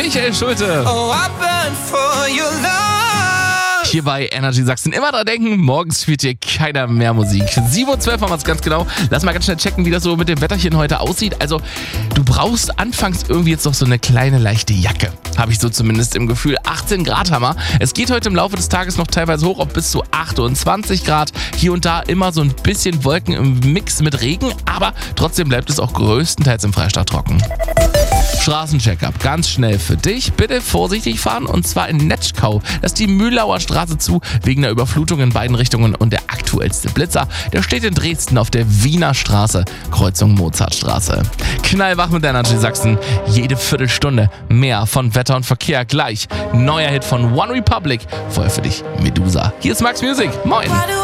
Michael Schulte. Oh, I burn for your love. Hier bei Energy Sachsen. Immer dran denken, morgens spielt hier keiner mehr Musik. 7:12 Uhr haben wir es ganz genau. Lass mal ganz schnell checken, wie das so mit dem Wetterchen heute aussieht. Also, du brauchst anfangs irgendwie jetzt noch so eine kleine leichte Jacke. Habe ich so zumindest im Gefühl. 18 Grad haben wir. Es geht heute im Laufe des Tages noch teilweise hoch auf bis zu 28 Grad. Hier und da immer so ein bisschen Wolken im Mix mit Regen, aber trotzdem bleibt es auch größtenteils im Freistaat trocken. Straßencheckup, ganz schnell für dich. Bitte vorsichtig fahren und zwar in Netschkau. Da ist die Mühlauer Straße zu, wegen der Überflutung in beiden Richtungen und der aktuellste Blitzer, der steht in Dresden auf der Wiener Straße, Kreuzung Mozartstraße. Knallwach mit Energy Sachsen, jede Viertelstunde mehr von Wetter und Verkehr gleich. Neuer Hit von One Republic, vorher für dich Medusa. Hier ist Max Music, moin!